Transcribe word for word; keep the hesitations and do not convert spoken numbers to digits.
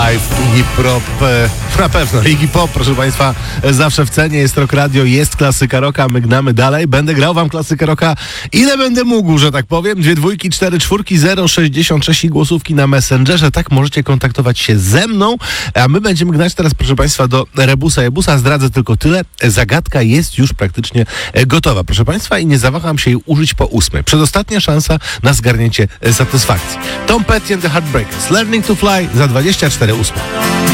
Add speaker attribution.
Speaker 1: Live, Iggy Pop, na pewno Iggy Pop, proszę Państwa, zawsze w cenie, jest Rock Radio, jest klasyka rocka, my gnamy dalej, będę grał Wam klasykę rocka, ile będę mógł, że tak powiem, dwie dwójki, cztery czwórki, zero sześćdziesiąt sześć i głosówki na Messengerze, tak możecie kontaktować się ze mną, a my będziemy gnać teraz, proszę Państwa, do Rebusa Jebusa, zdradzę tylko tyle, zagadka jest już praktycznie gotowa, proszę Państwa, i nie zawaham się jej użyć po ósmej. Przedostatnia szansa na zgarnięcie satysfakcji. Tom Petty and the Heartbreakers, Learning to Fly za dwadzieścia cztery ósme.